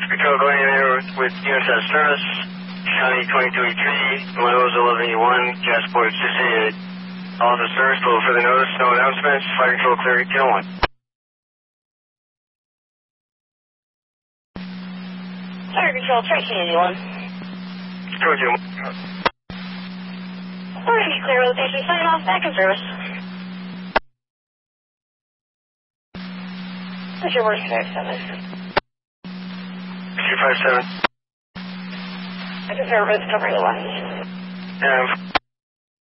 Control going in there with USS Service, County 2283, Lowe's 1181, Gasport 688. All the service, pull for the notice, no announcements, fire control clear, channel 1. Fire control, Tracy 81. Towards you. Orange, clear rotation, sign off, back in service. What's your worst connect 7? 257. I can hear roads covering the left. Yeah.